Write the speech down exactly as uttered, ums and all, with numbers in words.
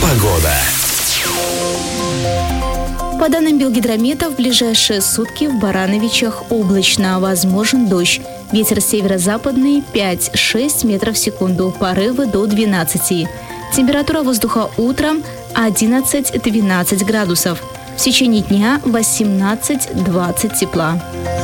Погода. По данным Белгидромета, в ближайшие сутки в Барановичах облачно, возможен дождь. Ветер северо-западный пять-шесть метров в секунду, порывы до двенадцати. Температура воздуха утром одиннадцать-двенадцать градусов. В течение дня восемнадцать-двадцать тепла.